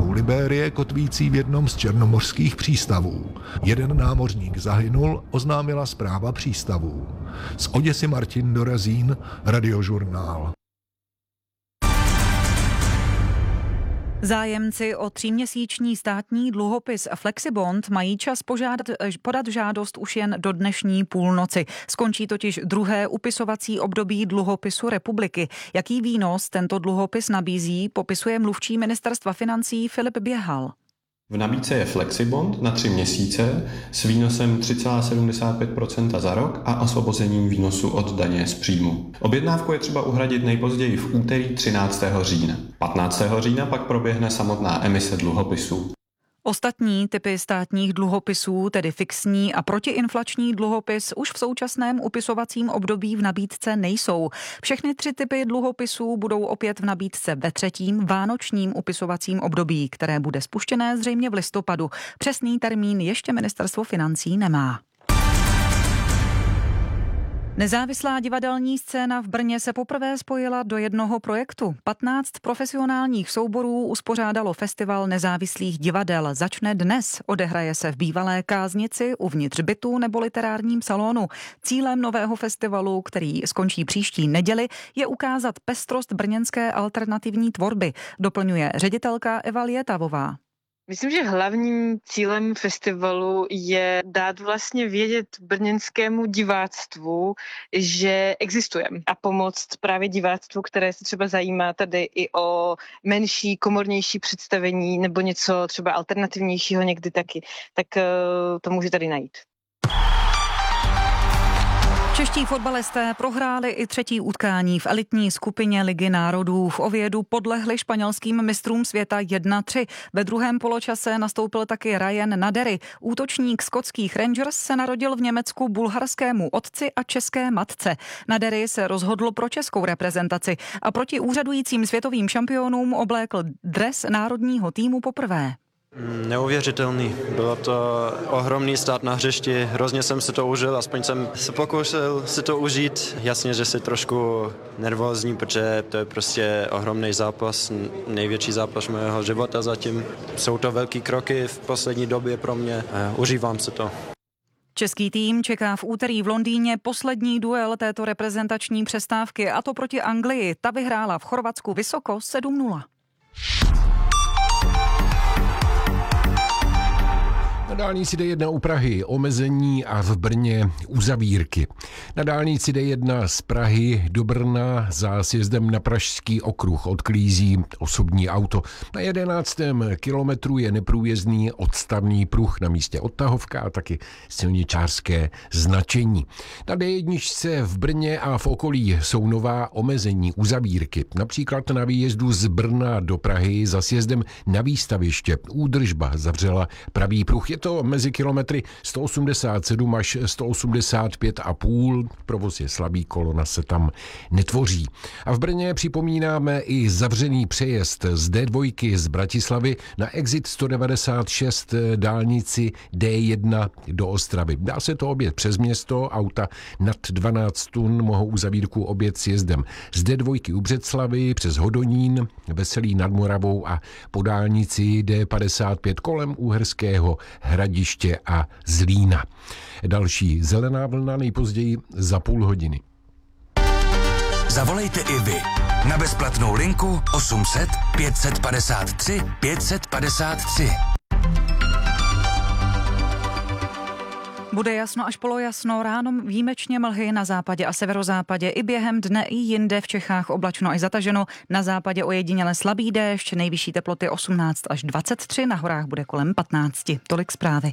královnou Libérie kotvící v jednom z černomořských přístavů. Jeden námořník zahynul, oznámila správa přístavů. Z Oděsy Martin Dorazín, Radiožurnál. Zájemci o 3měsíční státní dluhopis Flexibond mají čas podat žádost už jen do dnešní půlnoci. Skončí totiž druhé upisovací období dluhopisu republiky. Jaký výnos tento dluhopis nabízí, popisuje mluvčí ministerstva financí Filip Běhal. V nabídce je Flexibond na 3 měsíce s výnosem 3,75% za rok a osvobozením výnosu od daně z příjmu. Objednávku je třeba uhradit nejpozději v úterý 13. října. 15. října pak proběhne samotná emise dluhopisů. Ostatní typy státních dluhopisů, tedy fixní a protiinflační dluhopis, už v současném upisovacím období v nabídce nejsou. Všechny 3 typy dluhopisů budou opět v nabídce ve 3. vánočním upisovacím období, které bude spuštěné zřejmě v listopadu. Přesný termín ještě ministerstvo financí nemá. Nezávislá divadelní scéna v Brně se poprvé spojila do jednoho projektu. 15 profesionálních souborů uspořádalo festival nezávislých divadel. Začne dnes, odehraje se v bývalé Káznici, uvnitř bytu nebo literárním salonu. Cílem nového festivalu, který skončí příští neděli, je ukázat pestrost brněnské alternativní tvorby, doplňuje ředitelka Eva Lietavová. Myslím, že hlavním cílem festivalu je dát vlastně vědět brněnskému diváctvu, že existujeme a pomoct právě diváctvu, které se třeba zajímá tady i o menší, komornější představení nebo něco třeba alternativnějšího někdy taky, tak to může tady najít. Čeští fotbalisté prohráli i 3. utkání v elitní skupině Ligy národů. V Oviedu podlehli španělským mistrům světa 1-3. Ve druhém poločase nastoupil taky Ryan Nadery. Útočník skotských Rangers se narodil v Německu bulharskému otci a české matce. Nadery se rozhodl pro českou reprezentaci a proti úřadujícím světovým šampionům oblékl dres národního týmu poprvé. Neuvěřitelný. Bylo to ohromný stát na hřišti, hrozně jsem si to užil, aspoň jsem se pokoušel si to užít. Jasně, že jsi trošku nervózní, protože to je prostě ohromný zápas, největší zápas mého života zatím. Jsou to velký kroky v poslední době pro mě, užívám si to. Český tým čeká v úterý v Londýně poslední duel této reprezentační přestávky, a to proti Anglii. Ta vyhrála v Chorvatsku vysoko 7-0. Na dálnici D1 u Prahy omezení a v Brně uzavírky. Na dálnici D1 z Prahy do Brna za sjezdem na Pražský okruh odklízí osobní auto. Na 11. kilometru je neprůjezdný odstavný pruh na místě odtahovka a taky silničářské značení. Na D1 v Brně a v okolí jsou nová omezení uzavírky. Například na výjezdu z Brna do Prahy za sjezdem na výstaviště. Údržba zavřela pravý pruh. Je to mezi kilometry 187 až 185,5. Provoz je slabý, kolona se tam netvoří. A v Brně připomínáme i zavřený přejezd z D2 z Bratislavy na exit 196 dálnici D1 do Ostravy. Dá se to objet přes město, auta nad 12 tun mohou uzavírku objet sjezdem z D2 u Břeclavy přes Hodonín, Veselí nad Moravou a po dálnici D55 kolem Uherského Hradiště a Zlína. Další zelená vlna nejpozději za půl hodiny. Zavolejte i vy na bezplatnou linku 800 553 553. Bude jasno až polojasno, ráno výjimečně mlhy na západě a severozápadě, i během dne i jinde v Čechách oblačno až zataženo, na západě ojediněle slabý déšť, nejvyšší teploty 18 až 23, na horách bude kolem 15. Tolik zprávy.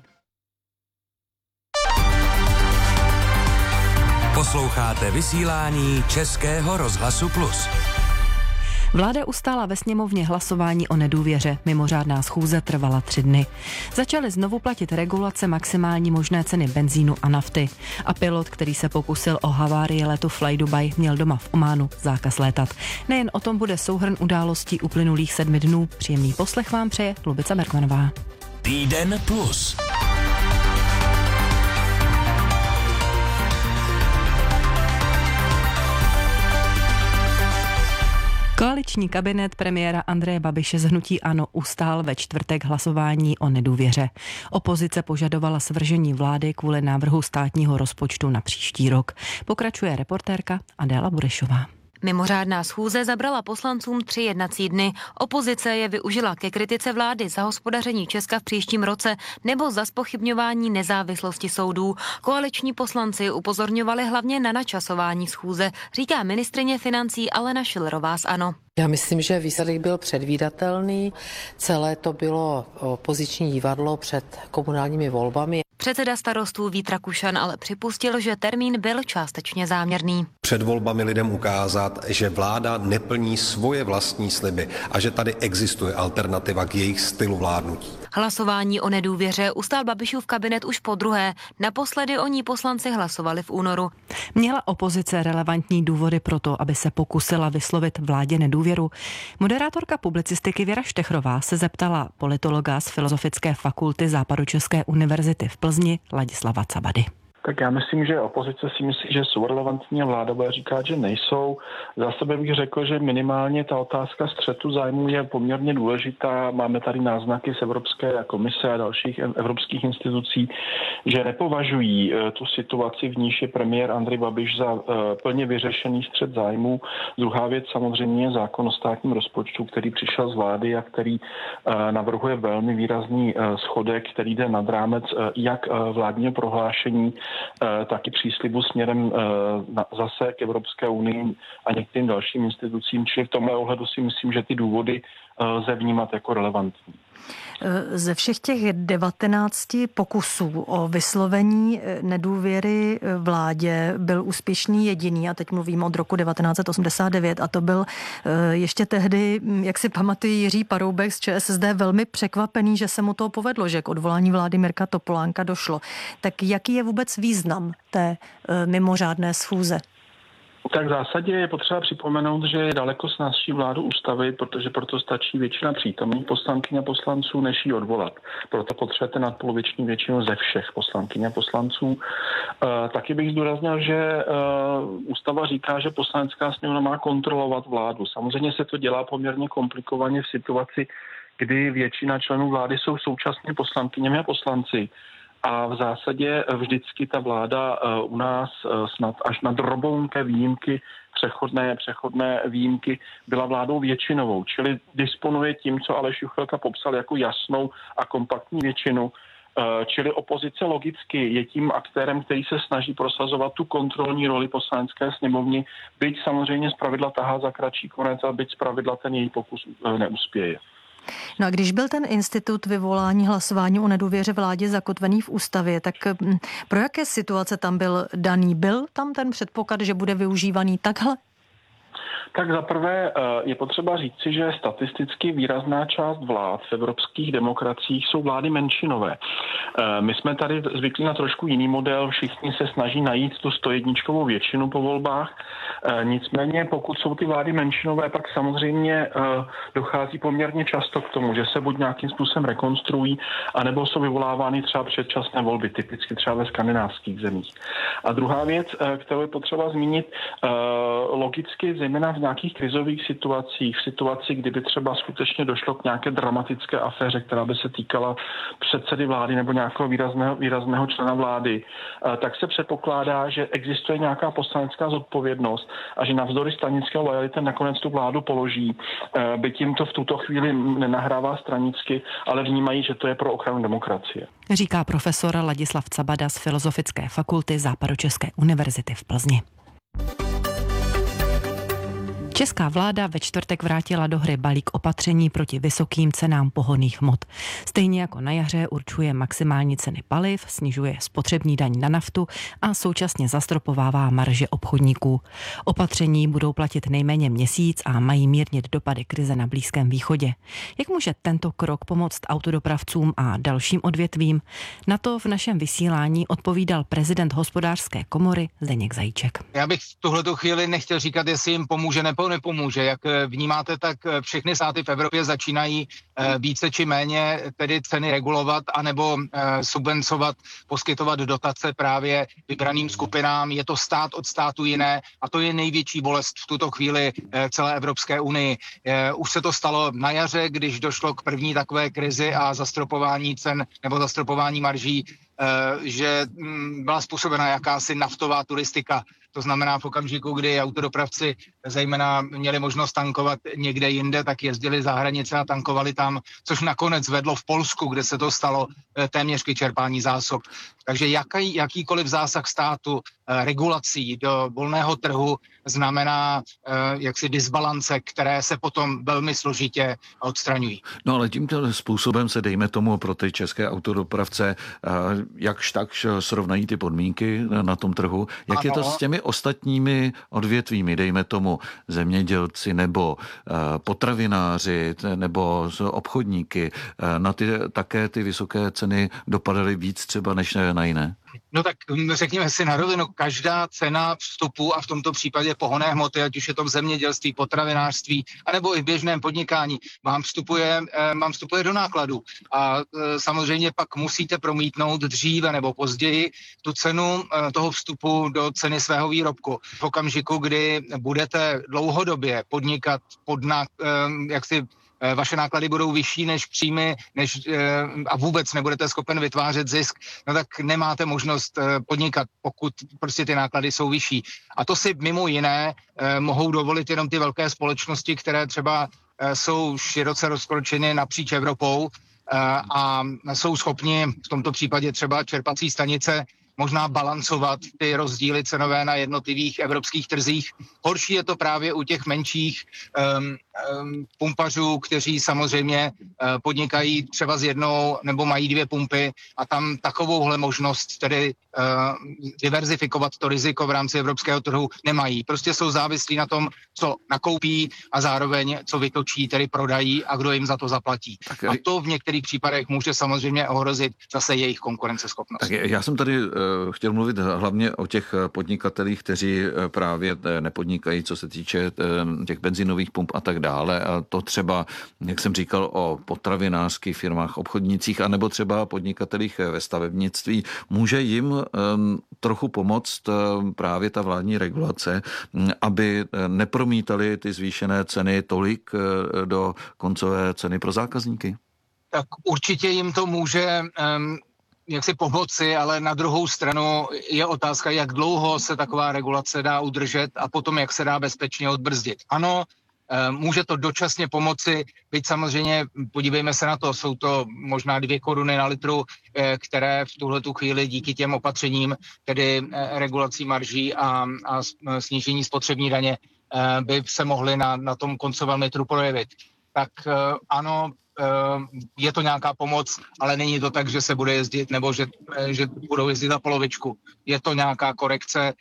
Posloucháte vysílání Českého rozhlasu Plus. Vláda ustála ve sněmovně hlasování o nedůvěře. Mimořádná schůze trvala 3 dny. Začaly znovu platit regulace maximální možné ceny benzínu a nafty. A pilot, který se pokusil o havárii letu Fly Dubai, měl doma v Ománu zákaz létat. Nejen o tom bude souhrn událostí uplynulých 7 dnů. Příjemný poslech vám přeje Lubica Bergmanová. Týden plus. Koaliční kabinet premiéra Andreje Babiše z hnutí ANO ustál ve čtvrtek hlasování o nedůvěře. Opozice požadovala svržení vlády kvůli návrhu státního rozpočtu na příští rok. Pokračuje reportérka Adéla Burešová. Mimořádná schůze zabrala poslancům 3 jednací dny. Opozice je využila ke kritice vlády za hospodaření Česka v příštím roce nebo za zpochybňování nezávislosti soudů. Koaliční poslanci upozorňovali hlavně na načasování schůze, říká ministryně financí Alena Schillerová z ANO. Já myslím, že výsledek byl předvídatelný. Celé to bylo opoziční divadlo před komunálními volbami. Předseda Starostů Vít Rakušan ale připustil, že termín byl částečně záměrný. Před volbami lidem ukázat, že vláda neplní svoje vlastní sliby a že tady existuje alternativa k jejich stylu vládnutí. Hlasování o nedůvěře ustál Babišův kabinet už podruhé. Naposledy o ní poslanci hlasovali v únoru. Měla opozice relevantní důvody pro to, aby se pokusila vyslovit vládě nedůvěru? Moderátorka publicistiky Věra Štechrová se zeptala politologa z Filozofické fakulty Západočeské univerzity v Plzni Ladislava Cabady. Tak já myslím, že opozice si myslí, že jsou relevantní a vláda bude říkat, že nejsou. Za sebe bych řekl, že minimálně ta otázka střetu zájmů je poměrně důležitá. Máme tady náznaky z Evropské komise a dalších evropských institucí, že nepovažují tu situaci, v níž je premiér Andrej Babiš za plně vyřešený střet zájmů. Druhá věc samozřejmě je zákon o státním rozpočtu, který přišel z vlády a který navrhuje velmi výrazný schodek, který jde nad rámec jak vládního prohlášení, taky příslibu směrem zase k Evropské unii a některým dalším institucím. Čili v tomhle ohledu si myslím, že ty důvody lze vnímat jako relevantní. Ze všech těch 19 pokusů o vyslovení nedůvěry vládě byl úspěšný jediný, a teď mluvím od roku 1989, a to byl ještě tehdy, jak si pamatují, Jiří Paroubek z ČSSD velmi překvapený, že se mu to povedlo, že k odvolání vlády Mirka Topolánka došlo. Tak jaký je vůbec význam té mimořádné schůze? Tak v zásadě je potřeba připomenout, že je daleko snazší vládu ustavit, protože proto stačí většina přítomných poslankyň a poslanců, než ji odvolat. Proto potřebujete nadpoloviční většinu ze všech poslankyň a poslanců. Taky bych zdůraznil, že ústava říká, že poslanecká sněmovna má kontrolovat vládu. Samozřejmě se to dělá poměrně komplikovaně v situaci, kdy většina členů vlády jsou současně poslankyněmi a poslanci. A v zásadě vždycky ta vláda u nás snad až na drobonké výjimky, přechodné výjimky, byla vládou většinovou. Čili disponuje tím, co Aleš Juchelka popsal jako jasnou a kompaktní většinu. Čili opozice logicky je tím aktérem, který se snaží prosazovat tu kontrolní roli poslanecké sněmovny, byť samozřejmě zpravidla tahá za kratší konec a byť zpravidla ten její pokus neuspěje. No a když byl ten institut vyvolání hlasování o nedůvěře vládě zakotvený v ústavě, tak pro jaké situace tam byl daný? Byl tam ten předpoklad, že bude využívaný takhle? Tak zaprvé je potřeba říci, že statisticky výrazná část vlád v evropských demokraciích jsou vlády menšinové. My jsme tady zvyklí na trošku jiný model, všichni se snaží najít tu 101 většinu po volbách. Nicméně pokud jsou ty vlády menšinové, pak samozřejmě dochází poměrně často k tomu, že se buď nějakým způsobem rekonstruují, anebo jsou vyvolávány třeba předčasné volby, typicky třeba ve skandinávských zemích. A druhá věc, kterou je potřeba zmínit, logicky zejména v nějakých krizových situacích, v situaci, kdyby třeba skutečně došlo k nějaké dramatické aféře, která by se týkala předsedy vlády nebo nějakého výrazného člena vlády, tak se předpokládá, že existuje nějaká poslanecká zodpovědnost a že navzdory stranické lojality nakonec tu vládu položí. Byť jim to v tuto chvíli nenahrává stranicky, ale vnímají, že to je pro ochranu demokracie. Říká profesor Ladislav Cabada z Filozofické fakulty Západočeské univerzity v Plzni. Česká vláda ve čtvrtek vrátila do hry balík opatření proti vysokým cenám pohonných hmot. Stejně jako na jaře určuje maximální ceny paliv, snižuje spotřební daň na naftu a současně zastropovává marže obchodníků. Opatření budou platit nejméně měsíc a mají mírnit dopady krize na Blízkém východě. Jak může tento krok pomoct autodopravcům a dalším odvětvím? Na to v našem vysílání odpovídal prezident Hospodářské komory Zdeněk Zajíček. Já bych v tuhletu chvíli nechtěl říkat, jestli jim pomůže, nepomůže. Jak vnímáte, tak všechny státy v Evropě začínají více či méně tedy ceny regulovat anebo subvencovat, poskytovat dotace právě vybraným skupinám. Je to stát od státu jiné a to je největší bolest v tuto chvíli celé Evropské unii. Už se to stalo na jaře, když došlo k první takové krizi a zastropování cen nebo zastropování marží, že byla způsobena jakási naftová turistika. To znamená v okamžiku, kdy autodopravci zejména měli možnost tankovat někde jinde, tak jezdili za hranice a tankovali tam, což nakonec vedlo v Polsku, kde se to stalo téměř k vyčerpání zásob. Takže jakýkoliv zásah státu regulací do volného trhu znamená jaksi disbalance, které se potom velmi složitě odstraňují. No ale tímto způsobem se, dejme tomu, pro ty české autodopravce jakž takž srovnají ty podmínky na tom trhu. Jak je to s těmi ostatními odvětvími, dejme tomu zemědělci nebo potravináři nebo obchodníky? Na ty také ty vysoké ceny dopadaly víc třeba než na jiné? No tak řekněme si na rovinu, každá cena vstupu a v tomto případě pohonné hmoty, ať už je to v zemědělství, potravinářství, anebo i v běžném podnikání, vám vstupuje do nákladů. A samozřejmě pak musíte promítnout dříve nebo později tu cenu toho vstupu do ceny svého výrobku. V okamžiku, kdy budete dlouhodobě podnikat vaše náklady budou vyšší než příjmy a vůbec nebudete schopen vytvářet zisk, no tak nemáte možnost podnikat, pokud prostě ty náklady jsou vyšší. A to si mimo jiné mohou dovolit jenom ty velké společnosti, které třeba jsou široce rozkročeny napříč Evropou a jsou schopni v tomto případě třeba čerpací stanice možná balancovat ty rozdíly cenové na jednotlivých evropských trzích. Horší je to právě u těch menších pumpařů, kteří samozřejmě podnikají třeba s jednou nebo mají 2 pumpy a tam takovouhle možnost tedy diverzifikovat to riziko v rámci evropského trhu nemají. Prostě jsou závislí na tom, co nakoupí a zároveň co vytočí, tedy prodají a kdo jim za to zaplatí. A to v některých případech může samozřejmě ohrozit zase jejich konkurenceschopnost. Tak já jsem tady chtěl mluvit hlavně o těch podnikatelích, kteří právě nepodnikají, co se týče těch benzinových pump a tak dále. A to třeba, jak jsem říkal, o potravinářských firmách, obchodnících, anebo třeba podnikatelích ve stavebnictví. Může jim trochu pomoct právě ta vládní regulace, aby nepromítali ty zvýšené ceny tolik do koncové ceny pro zákazníky? Tak určitě jim to může jak si pomoci, ale na druhou stranu je otázka, jak dlouho se taková regulace dá udržet a potom jak se dá bezpečně odbrzdit. Ano, může to dočasně pomoci, byť samozřejmě, podívejme se na to, jsou to možná 2 koruny na litru, které v tuhletu chvíli díky těm opatřením, tedy regulací marží a snížení spotřební daně, by se mohly na tom koncovém litru projevit. Tak ano, je to nějaká pomoc, ale není to tak, že se bude jezdit nebo že budou jezdit za polovičku. Je to nějaká korekce.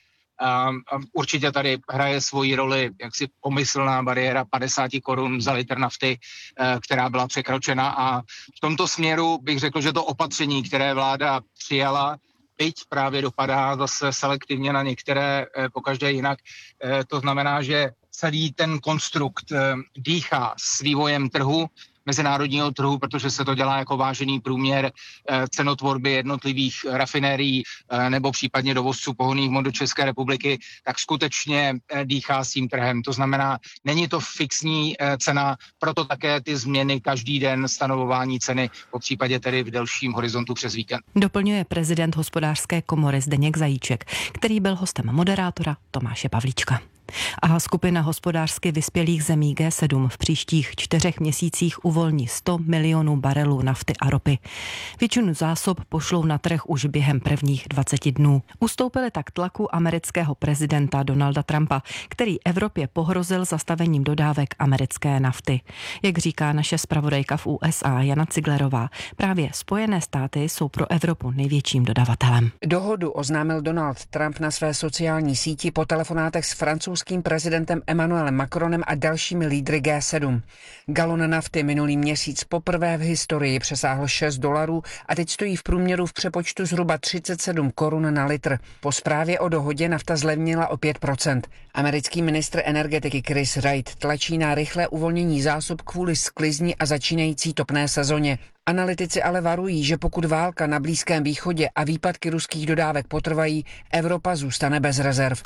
Určitě tady hraje svoji roli jaksi pomyslná bariéra 50 korun za litr nafty, která byla překročena a v tomto směru bych řekl, že to opatření, které vláda přijala, byť právě dopadá zase selektivně na některé, pokaždé jinak. To znamená, že celý ten konstrukt dýchá s vývojem trhu, mezinárodního trhu, protože se to dělá jako vážený průměr cenotvorby jednotlivých rafinérií nebo případně dovozců pohonných hmot do České republiky, tak skutečně dýchá s tím trhem. To znamená, není to fixní cena, proto také ty změny každý den stanovování ceny, po případě tedy v delším horizontu přes víkend. Doplňuje prezident Hospodářské komory Zdeněk Zajíček, který byl hostem moderátora Tomáše Pavlíčka. A skupina hospodářsky vyspělých zemí G7 v příštích 4 měsících uvolní 100 milionů barelů nafty a ropy. Většinu zásob pošlou na trh už během prvních 20 dnů. Ustoupili tak tlaku amerického prezidenta Donalda Trumpa, který Evropě pohrozil zastavením dodávek americké nafty. Jak říká naše zpravodajka v USA Jana Ciglerová, právě Spojené státy jsou pro Evropu největším dodavatelem. Dohodu oznámil Donald Trump na své sociální síti po telefonátech s francouzským francouzským prezidentem Emmanuelem Macronem a dalšími lídry G7. Galon nafty minulý měsíc poprvé v historii přesáhl $6 a teď stojí v průměru v přepočtu zhruba 37 korun na litr. Po zprávě o dohodě nafta zlevnila o 5%. Americký ministr energetiky Chris Wright tlačí na rychlé uvolnění zásob kvůli sklizni a začínající topné sezóně. Analytici ale varují, že pokud válka na Blízkém východě a výpadky ruských dodávek potrvají, Evropa zůstane bez rezerv.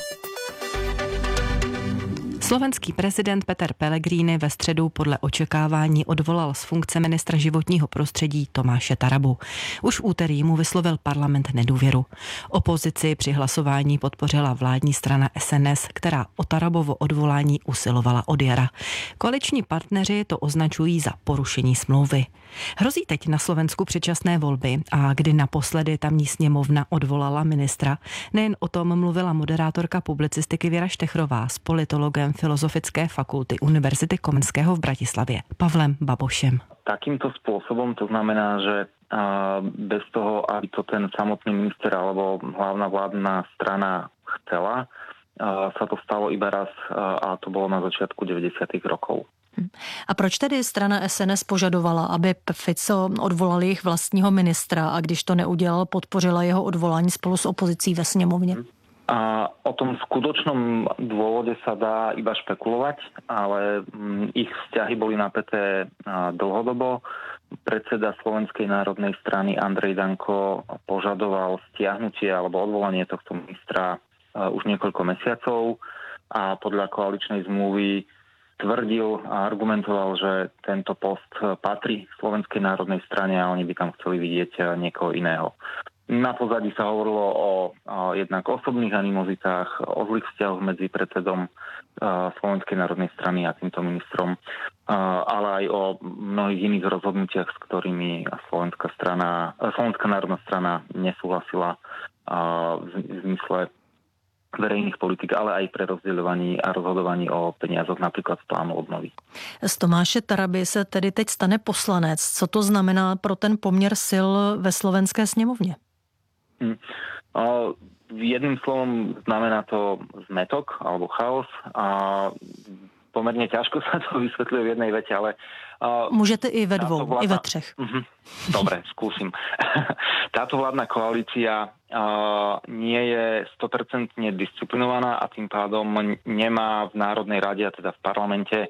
Slovenský prezident Peter Pellegrini ve středu podle očekávání odvolal z funkce ministra životního prostředí Tomáše Tarabu. Už v úterý mu vyslovil parlament nedůvěru. Opozici při hlasování podpořila vládní strana SNS, která o Tarabovo odvolání usilovala od jara. Koaliční partneři to označují za porušení smlouvy. Hrozí teď na Slovensku předčasné volby a kdy naposledy tamní sněmovna odvolala ministra, nejen o tom mluvila moderátorka publicistiky Věra Štechrová s politologem Filozofické fakulty Univerzity Komenského v Bratislavě Pavlem Babošem. Takýmto spôsobom to znamená, že bez toho, aby to ten samotný minister alebo hlavná vládna strana chcela, sa to stalo iba raz a to bolo na začiatku 90. rokov. A proč tedy strana SNS požadovala, aby Fico odvolal jejich vlastního ministra a když to neudělal, podpořila jeho odvolání spolu s opozicí ve sněmovně? A o tom skutočnom dôvode sa dá iba špekulovať, ale ich vzťahy boli napäté dlhodobo. Predseda Slovenskej národnej strany Andrej Danko požadoval stiahnutie alebo odvolanie tohto ministra už niekoľko mesiacov a podľa koaličnej zmluvy tvrdil a argumentoval, že tento post patrí Slovenskej národnej strane a oni by tam chceli vidieť niekoho iného. Na pozadí sa hovorilo o jednak osobných animozitách, o zlých vzťahoch medzi predsedom Slovenskej národnej strany a týmto ministrom, ale aj o mnohých iných rozhodnutiach, s ktorými Slovenská národná strana nesúhlasila v zmysle verejných politik, ale aj pre rozdeľovaní a rozhodovaní o peniazoch napríklad z plánu obnovy. Z Tomáše Taraby se tedy teď stane poslanec. Co to znamená pro ten poměr sil ve slovenské sněmovně? Jedným slovom znamená to zmetok alebo chaos a pomerne ťažko sa to vysvetľuje v jednej vete, ale... Môžete i ve dvou, i ve třech. Dobre, skúsim. Táto vládna koalícia nie je 100% disciplinovaná a tým pádom nemá v Národnej rade, a teda v parlamente,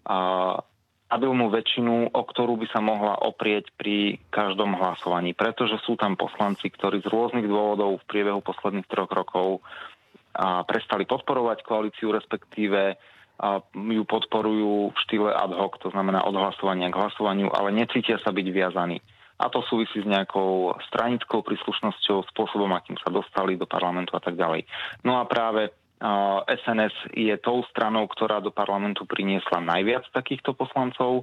stabilnú väčšinu, o ktorú by sa mohla oprieť pri každom hlasovaní. Pretože sú tam poslanci, ktorí z rôznych dôvodov v priebehu posledných 3 rokov prestali podporovať koalíciu, respektíve ju podporujú v štýle ad hoc, to znamená od hlasovania k hlasovaniu, ale necítia sa byť viazaní. A to súvisí s nejakou stranickou príslušnosťou, spôsobom, akým sa dostali do parlamentu a tak ďalej. No a práve SNS je tou stranou, ktorá do parlamentu priniesla najviac takýchto poslancov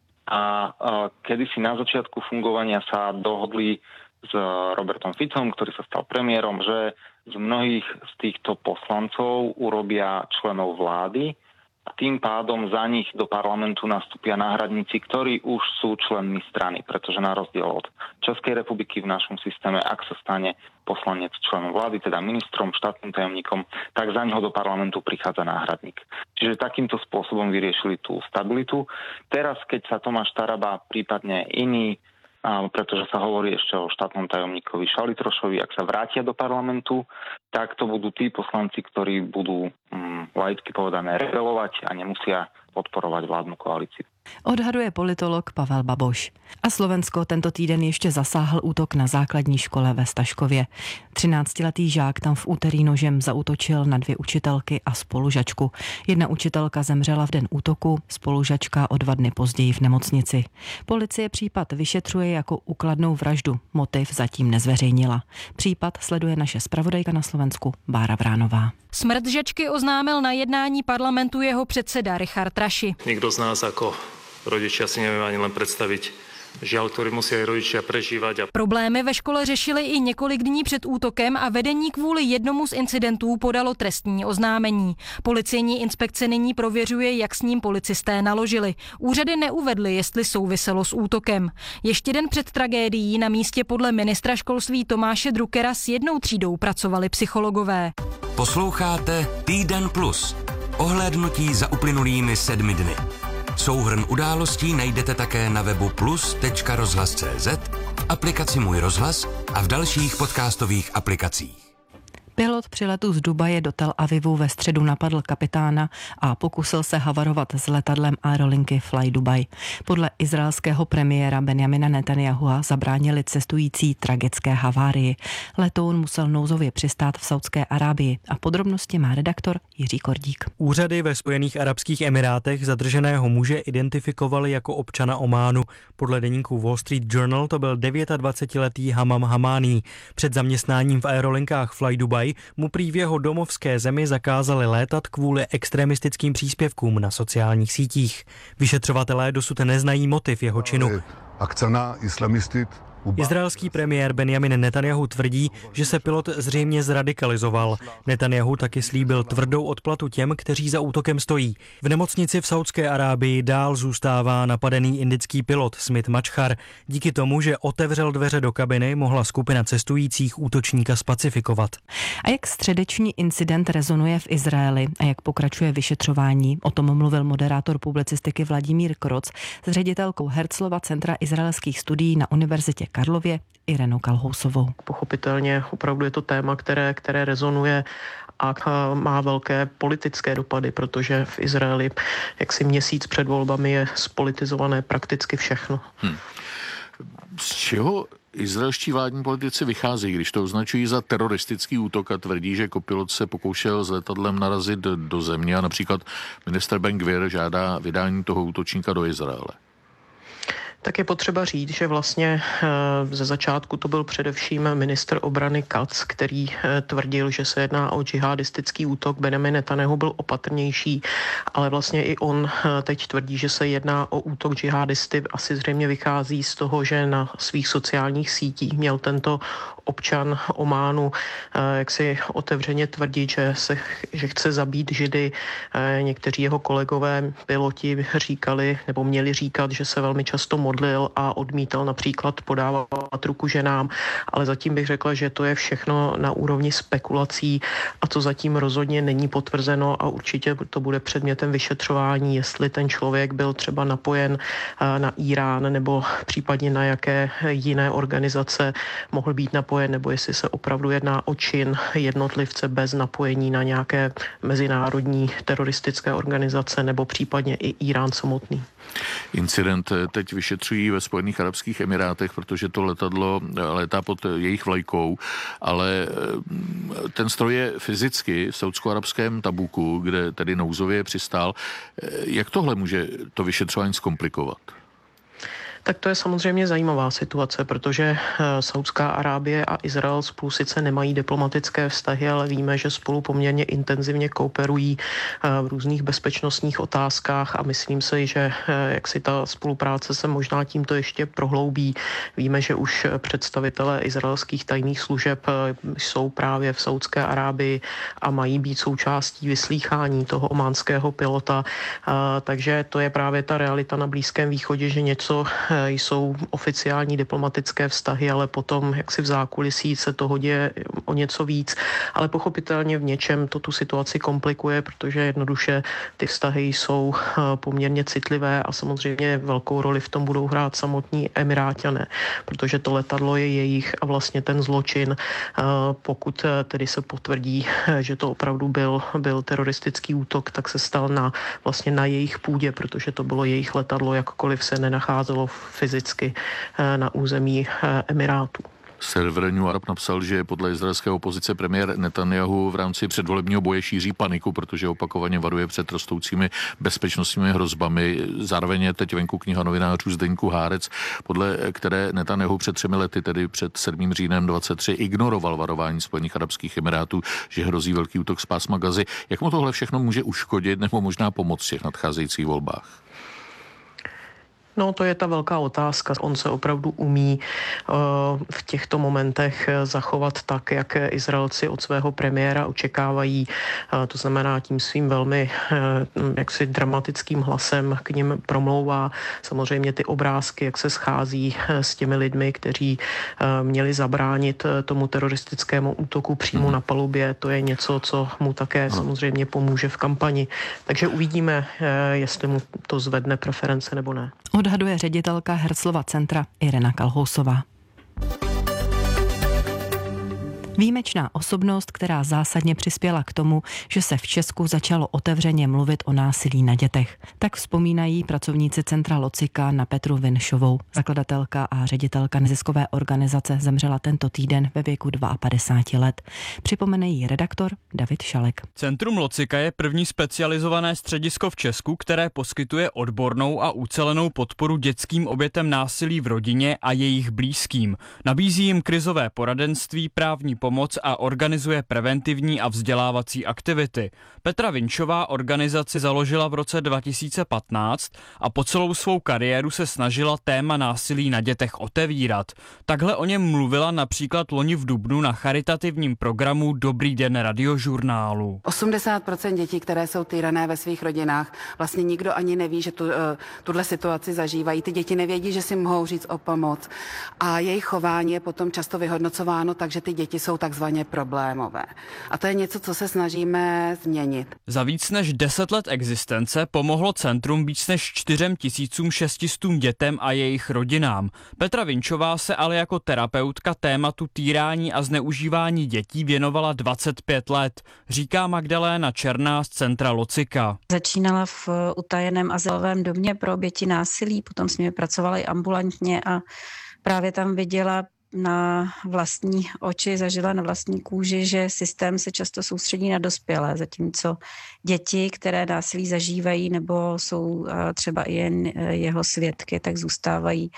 a kedysi na začiatku fungovania sa dohodli s Robertom Ficom, ktorý sa stal premiérom, že z mnohých z týchto poslancov urobia členov vlády a tým pádom za nich do parlamentu nastúpia náhradníci, ktorí už sú členmi strany, pretože na rozdiel od Českej republiky v našom systéme, ak sa stane poslanec členom vlády, teda ministrom, štátnym tajomníkom, tak za neho do parlamentu prichádza náhradník. Čiže takýmto spôsobom vyriešili tú stabilitu. Teraz, keď sa Tomáš Taraba, prípadne iný, pretože sa hovorí ešte o štátnom tajomníkovi Šalitrošovi, ak sa vrátia do parlamentu, tak to budú tí poslanci, ktorí budú laicky povedané rebelovať a nemusia podporovať vládnu koalíciu. Odhaduje politolog Pavel Baboš. A Slovensko tento týden ještě zasáhl útok na základní škole ve Staškově. 13letý žák tam v úterý nožem zaútočil na 2 učitelky a spolužačku. Jedna učitelka zemřela v den útoku, spolužačka o 2 dny později v nemocnici. Policie případ vyšetřuje jako úkladnou vraždu. Motiv zatím nezveřejnila. Případ sleduje naše zpravodajka na Slovensku Bára Vránová. Smrt žečky oznámil na jednání parlamentu jeho předseda Richard Raši. Nikdo z nás ako rodičia si nevieme ani len predstaviť žiaľ, ktorý musí aj rodičia prežívať. Problémy ve škole řešili i několik dní před útokem a vedení kvůli jednomu z incidentů podalo trestní oznámení. Policejní inspekce nyní prověřuje, jak s ním policisté naložili. Úřady neuvedly, jestli souviselo s útokem. Ještě den před tragédií na místě podle ministra školství Tomáše Druckera s 1 třídou pracovali psychologové. Posloucháte Týden plus. Ohlédnutí za uplynulými 7 dny. Souhrn událostí najdete také na webu plus.rozhlas.cz, v aplikaci Můj rozhlas a v dalších podcastových aplikacích. Pilot při letu z Dubaje do Tel Avivu ve středu napadl kapitána a pokusil se havarovat s letadlem aerolinky Fly Dubai. Podle izraelského premiéra Benjamina Netanyahua zabránili cestující tragické havárii. Letoun musel nouzově přistát v Saudské Arábii a podrobnosti má redaktor Jiří Kordík. Úřady ve Spojených arabských emirátech zadrženého muže identifikovali jako občana Ománu. Podle deníku Wall Street Journal to byl 29letý Hamam Hamání. Před zaměstnáním v aerolinkách Fly Dubai mu prý v jeho domovské zemi zakázali létat kvůli extremistickým příspěvkům na sociálních sítích. Vyšetřovatelé dosud neznají motiv jeho činu. Izraelský premiér Benjamin Netanjahu tvrdí, že se pilot zřejmě zradikalizoval. Netanjahu taky slíbil tvrdou odplatu těm, kteří za útokem stojí. V nemocnici v Saudské Arábii dál zůstává napadený indický pilot Smit Machar. Díky tomu, že otevřel dveře do kabiny, mohla skupina cestujících útočníka spacifikovat. A jak středeční incident rezonuje v Izraeli a jak pokračuje vyšetřování, o tom mluvil moderátor publicistiky Vladimír Kroc s ředitelkou Herzlova centra izraelských studií na univerzitě Karlově Irenou Kalhousovou. Pochopitelně opravdu je to téma, které rezonuje a má velké politické dopady, protože v Izraeli jaksi měsíc před volbami je spolitizované prakticky všechno. Z čeho izraelští vládní politici vycházejí, když to označují za teroristický útok a tvrdí, že kopilot se pokoušel s letadlem narazit do země a například minister Ben-Gvir žádá vydání toho útočníka do Izraele? Tak je potřeba říct, že vlastně ze začátku to byl především ministr obrany Katz, který tvrdil, že se jedná o džihadistický útok. Benjamin Netanjahu byl opatrnější, ale vlastně i on teď tvrdí, že se jedná o útok džihadisty. Asi zřejmě vychází z toho, že na svých sociálních sítích měl tento občan Ománu jak si otevřeně tvrdit, že chce zabít Židy. Někteří jeho kolegové piloti říkali nebo měli říkat, že se velmi často modlil a odmítal například podávat ruku ženám, ale zatím bych řekla, že to je všechno na úrovni spekulací a to zatím rozhodně není potvrzeno a určitě to bude předmětem vyšetřování, jestli ten člověk byl třeba napojen na Irán nebo případně na jaké jiné organizace mohl být napojen, nebo jestli se opravdu jedná o čin jednotlivce bez napojení na nějaké mezinárodní teroristické organizace nebo případně i Irán samotný. Incident teď vyšetřují ve Spojených arabských emirátech, protože to letadlo létá pod jejich vlajkou, ale ten stroj je fyzicky v saúdsko-arabském Tabuku, kde tedy nouzově přistál. Jak tohle může to vyšetřování zkomplikovat? Tak to je samozřejmě zajímavá situace, protože Saúdská Arábie a Izrael spolu sice nemají diplomatické vztahy, ale víme, že spolu poměrně intenzivně kooperují v různých bezpečnostních otázkách a myslím si, že jak si ta spolupráce se možná tímto ještě prohloubí. Víme, že už představitelé izraelských tajných služeb jsou právě v Saúdské Arábii a mají být součástí vyslýchání toho ománského pilota, takže to je právě ta realita na Blízkém východě, že něco jsou oficiální diplomatické vztahy, ale potom, jak si v zákulisí se toho děje o něco víc. Ale pochopitelně v něčem to tu situaci komplikuje, protože jednoduše ty vztahy jsou poměrně citlivé a samozřejmě velkou roli v tom budou hrát samotní Emiráťané, protože to letadlo je jejich a vlastně ten zločin, pokud tedy se potvrdí, že to opravdu byl teroristický útok, tak se stal vlastně na jejich půdě, protože to bylo jejich letadlo, jakkoliv se nenacházelo fyzicky na území Emirátů. Server New Arab napsal, že podle izraelské opozice premiér Netanjahu v rámci předvolebního boje šíří paniku, protože opakovaně varuje před rostoucími bezpečnostními hrozbami. Zároveň je teď venku kniha novinářů z deníku Haaretz, podle které Netanjahu před 3 lety, tedy před 7. říjnem 23, ignoroval varování Spojených arabských emirátů, že hrozí velký útok z pásma Gazy. Jak mu tohle všechno může uškodit nebo možná pomoct v těch nadcházejících volbách? No, to je ta velká otázka. On se opravdu umí v těchto momentech zachovat tak, jak Izraelci od svého premiéra očekávají. To znamená, tím svým velmi jaksi dramatickým hlasem k nim promlouvá. Samozřejmě ty obrázky, jak se schází s těmi lidmi, kteří měli zabránit tomu teroristickému útoku přímo na palubě, to je něco, co mu také samozřejmě pomůže v kampani. Takže uvidíme, jestli mu to zvedne preference nebo ne. Odhaduje ředitelka Herzlova centra Irena Kalhousová. Výjimečná osobnost, která zásadně přispěla k tomu, že se v Česku začalo otevřeně mluvit o násilí na dětech. Tak vzpomínají pracovníci centra Locika na Petru Vinšovou. Zakladatelka a ředitelka neziskové organizace zemřela tento týden ve věku 52 let. Připomene jí redaktor David Šalek. Centrum Locika je první specializované středisko v Česku, které poskytuje odbornou a ucelenou podporu dětským obětem násilí v rodině a jejich blízkým. Nabízí jim krizové poradenství, právní pomoc a organizuje preventivní a vzdělávací aktivity. Petra Vinšová organizaci založila v roce 2015 a po celou svou kariéru se snažila téma násilí na dětech otevírat. Takhle o něm mluvila například loni v dubnu na charitativním programu Dobrý den radiožurnálu. 80% dětí, které jsou týrané ve svých rodinách, vlastně nikdo ani neví, že tuhle situaci zažívají. Ty děti nevědí, že si mohou říct o pomoc a jejich chování je potom často vyhodnocováno, takže ty děti jsou takzvaně problémové. A to je něco, co se snažíme změnit. Za víc než 10 let existence pomohlo centrum víc než 4600 dětem a jejich rodinám. Petra Vinšová se ale jako terapeutka tématu týrání a zneužívání dětí věnovala 25 let, říká Magdaléna Černá z centra Locika. Začínala v utajeném azylovém domě pro oběti násilí, potom jsme pracovali ambulantně a právě tam viděla na vlastní oči, zažila na vlastní kůži, že systém se často soustředí na dospělé, zatímco děti, které násilí zažívají nebo jsou třeba i jen jeho svědky, tak zůstávají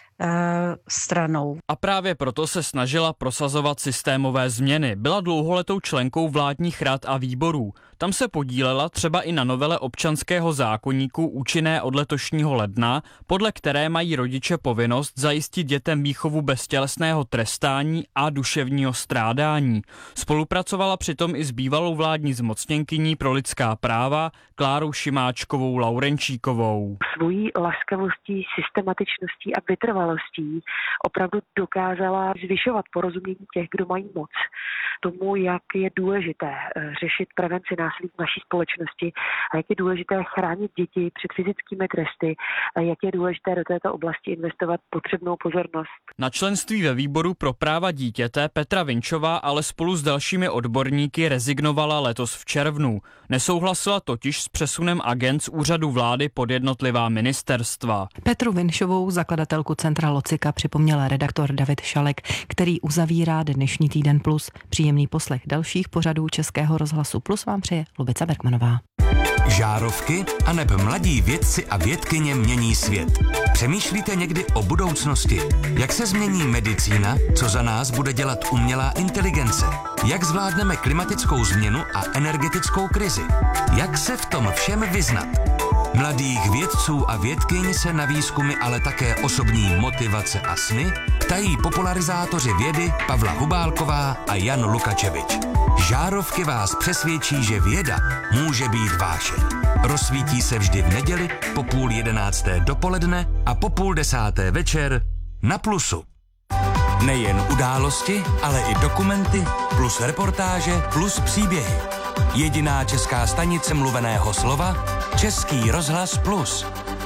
stranou. A právě proto se snažila prosazovat systémové změny. Byla dlouholetou členkou vládních rad a výborů. Tam se podílela třeba i na novele občanského zákoníku účinné od letošního ledna, podle které mají rodiče povinnost zajistit dětem výchovu bez tělesného trestání a duševního strádání. Spolupracovala přitom i s bývalou vládní zmocněnkyní pro lidská práva Klárou Šimáčkovou Laurenčíkovou. Svojí laskavostí, systematičností a vytrvalostí opravdu dokázala zvyšovat porozumění těch, kdo mají moc. Tomu, jak je důležité řešit prevenci násilí v naší společnosti a jak je důležité chránit děti před fyzickými tresty a jak je důležité do této oblasti investovat potřebnou pozornost. Na členství ve výboru pro práva dítěte Petra Vinšová ale spolu s dalšími odborníky rezignovala letos v červnu. Nesouhlasila totiž s přesunem agend z úřadu vlády pod jednotlivá ministerstva. Petru Vinšovou, zakladatelku centra Locika, připomněl redaktor David Šalek, který uzavírá dnešní Týden Plus. Příjemný poslech dalších pořadů Českého rozhlasu Plus vám přeje Lubica Bergmanová. Žárovky aneb mladí vědci a vědkyně mění svět. Přemýšlíte někdy o budoucnosti? Jak se změní medicína? Co za nás bude dělat umělá inteligence? Jak zvládneme klimatickou změnu a energetickou krizi? Jak se v tom všem vyznat? Mladých vědců a vědkyň se na výzkumy, ale také osobní motivace a sny ptají popularizátoři vědy Pavla Hubálková a Jan Lukačevič. Žárovky vás přesvědčí, že věda může být vášeň. Rozsvítí se vždy v neděli po 10:30 dopoledne a po 9:30 večer na Plusu. Nejen události, ale i dokumenty, plus reportáže, plus příběhy. Jediná česká stanice mluveného slova, Český rozhlas Plus.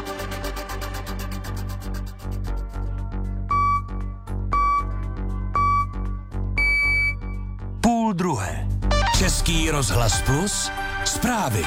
Půl druhé. Český rozhlas Plus. Zprávy.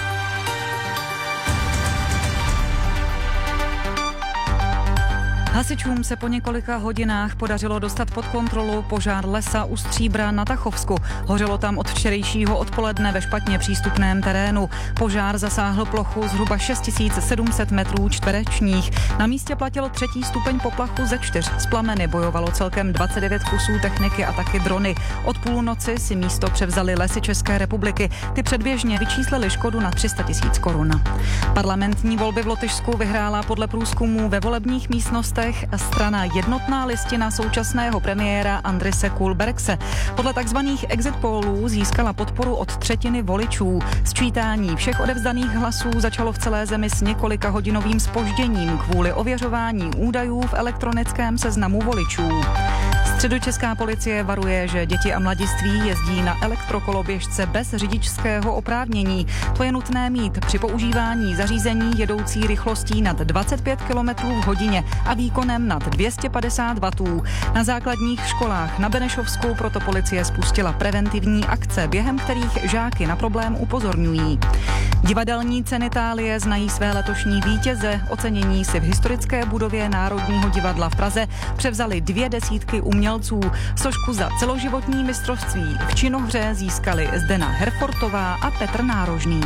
Hasičům se po několika hodinách podařilo dostat pod kontrolu požár lesa u Stříbra na Tachovsku. Hořelo tam od včerejšího odpoledne ve špatně přístupném terénu. Požár zasáhl plochu zhruba 6700 metrů čtverečních. Na místě platil 3. stupeň poplachu ze 4. Z plameny bojovalo celkem 29 kusů techniky a taky drony. Od půlnoci si místo převzali Lesy České republiky. Ty předběžně vyčíslili škodu na 300 000 korun. Parlamentní volby v Lotyšsku vyhrála podle průzkumů ve volebních místnostech strana Jednotná listina současného premiéra Andrise Kulbergse. Podle takzvaných exit pollů získala podporu od třetiny voličů. Sčítání všech odevzdaných hlasů začalo v celé zemi s několika hodinovým zpožděním kvůli ověřování údajů v elektronickém seznamu voličů. Středočeská policie varuje, že děti a mladiství jezdí na elektrokoloběžce bez řidičského oprávnění. To je nutné mít při používání zařízení jedoucí rychlostí nad 25 km v hodině a výkonem nad 250 W. Na základních školách na Benešovsku proto policie spustila preventivní akce, během kterých žáky na problém upozorňují. Divadelní ceny Itálie znají své letošní vítěze. Ocenění si v historické budově Národního divadla v Praze převzali 200 umělců. Sošku za celoživotní mistrovství v činohře získali Zdena Herfortová a Petr Nárožný.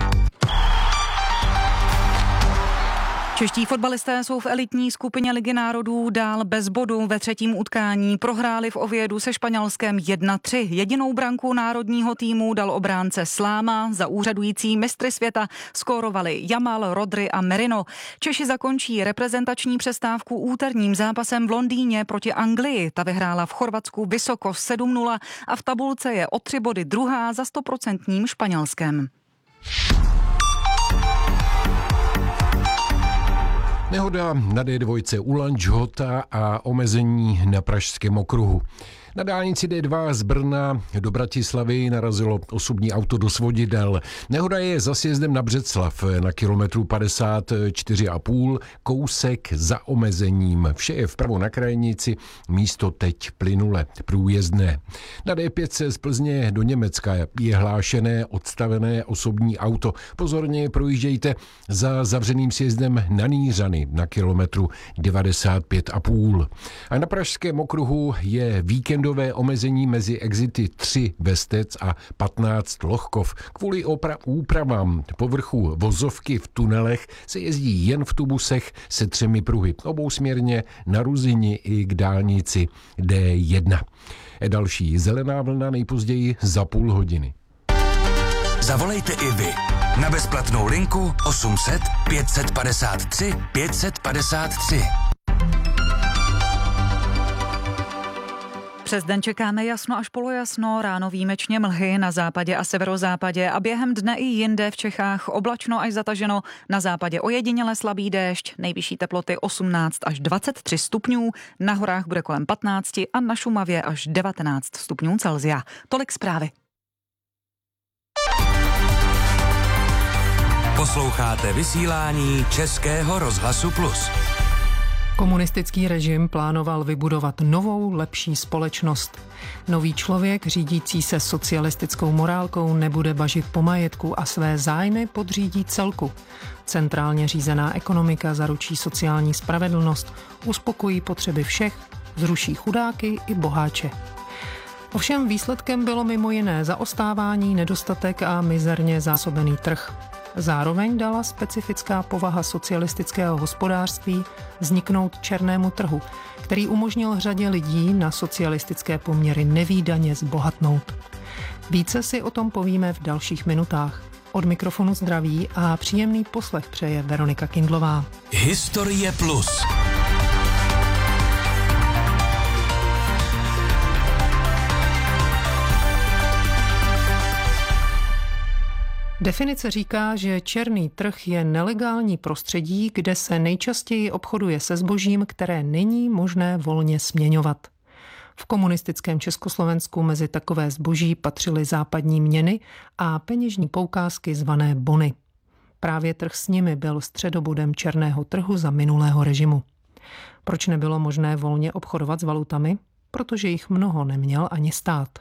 Čeští fotbalisté jsou v elitní skupině Ligy národů dál bez bodu. Ve třetím utkání prohráli v Oviedu se Španělskem 1-3. Jedinou branku národního týmu dal obránce Sláma. Za úřadující mistry světa skórovali Jamal, Rodri a Merino. Češi zakončí reprezentační přestávku úterním zápasem v Londýně proti Anglii. Ta vyhrála v Chorvatsku vysoko 7-0 a v tabulce je o 3 body druhá za 100% Španělskem. Nehoda na D2 u Lanžhota a omezení na Pražském okruhu. Na dálnici D2 z Brna do Bratislavy narazilo osobní auto do svodidel. Nehoda je za sjezdem na Břeclav na kilometru 54,5, kousek za omezením. Vše je vpravo na krajnici, místo teď plynule průjezdné. Na D5 z Plzně do Německa je hlášené odstavené osobní auto. Pozorně projíždějte za zavřeným sjezdem na Nýřany na kilometru 95,5. A na Pražském okruhu je víkendové omezení mezi exity 3 Vestec a 15 Lohkov. Kvůli úpravám povrchu vozovky v tunelech se jezdí jen v tubusech se 3 pruhy. Obousměrně na Ruzini i k dálnici D1. Další zelená vlna nejpozději za půl hodiny. Zavolejte i vy na bezplatnou linku 800 553 553. Přes den čekáme jasno až polojasno, ráno výjimečně mlhy na západě a severozápadě a během dne i jinde v Čechách oblačno až zataženo, na západě ojediněle slabý déšť, nejvyšší teploty 18 až 23 stupňů, na horách bude kolem 15 a na Šumavě až 19 stupňů Celsia. Tolik zprávy. Posloucháte vysílání Českého rozhlasu Plus. Komunistický režim plánoval vybudovat novou, lepší společnost. Nový člověk, řídící se socialistickou morálkou, nebude bažit po majetku a své zájmy podřídí celku. Centrálně řízená ekonomika zaručí sociální spravedlnost, uspokojí potřeby všech, zruší chudáky i boháče. Ovšem výsledkem bylo mimo jiné zaostávání, nedostatek a mizerně zásobený trh. Zároveň dala specifická povaha socialistického hospodářství vzniknout černému trhu, který umožnil řadě lidí na socialistické poměry nevídaně zbohatnout. Více si o tom povíme v dalších minutách. Od mikrofonu zdraví a příjemný poslech přeje Veronika Kindlová. Historie Plus. Definice říká, že černý trh je nelegální prostředí, kde se nejčastěji obchoduje se zbožím, které není možné volně směňovat. V komunistickém Československu mezi takové zboží patřily západní měny a peněžní poukázky zvané bony. Právě trh s nimi byl středobodem černého trhu za minulého režimu. Proč nebylo možné volně obchodovat s valutami? Protože jich mnoho neměl ani stát.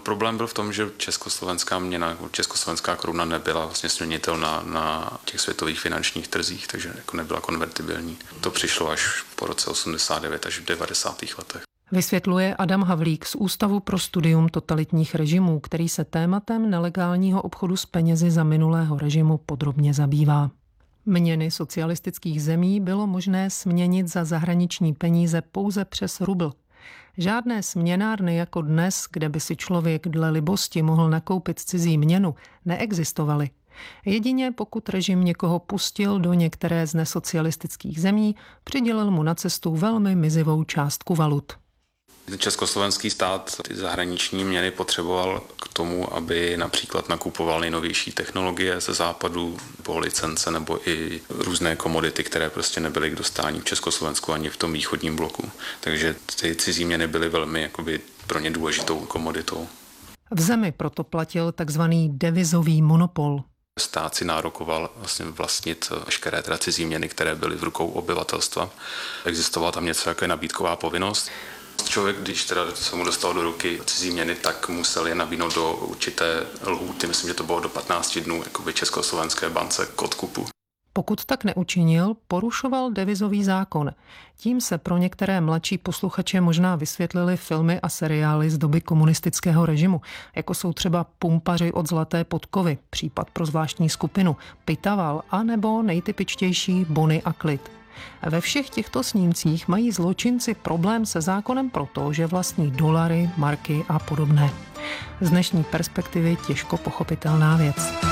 Problém byl v tom, že československá měna, československá koruna nebyla vlastně směnitelná na těch světových finančních trzích, takže jako nebyla konvertibilní. To přišlo až po roce 89 až v 90. letech. Vysvětluje Adam Havlík z Ústavu pro studium totalitních režimů, který se tématem nelegálního obchodu s penězi za minulého režimu podrobně zabývá. Měny socialistických zemí bylo možné směnit za zahraniční peníze pouze přes rubl. Žádné směnárny jako dnes, kde by si člověk dle libosti mohl nakoupit cizí měnu, neexistovaly. Jedině pokud režim někoho pustil do některé z nesocialistických zemí, přidělil mu na cestu velmi mizivou částku valut. Československý stát ty zahraniční měny potřeboval k tomu, aby například nakupoval nejnovější technologie ze západu, nebo licence, nebo i různé komodity, které prostě nebyly k dostání v Československu ani v tom východním bloku. Takže ty cizí měny byly velmi jakoby pro ně důležitou komoditou. V zemi proto platil takzvaný devizový monopol. Stát si nárokoval vlastně vlastnit veškeré teda cizí měny, které byly v rukou obyvatelstva. Existovala tam něco jako nabídková povinnost. Člověk, když teda se mu dostal do ruky cizí měny, tak musel je nabídnout do určité lhůty, myslím, že to bylo do 15 dnů, jakoby Československé bance k odkupu. Pokud tak neučinil, porušoval devizový zákon. Tím se pro některé mladší posluchače možná vysvětlily filmy a seriály z doby komunistického režimu, jako jsou třeba Pumpaři od Zlaté podkovy, Případ pro zvláštní skupinu, Pitaval a nebo nejtypičtější Bonnie a Clyde. Ve všech těchto snímcích mají zločinci problém se zákonem proto, že vlastní dolary, marky a podobné. Z dnešní perspektivy těžko pochopitelná věc.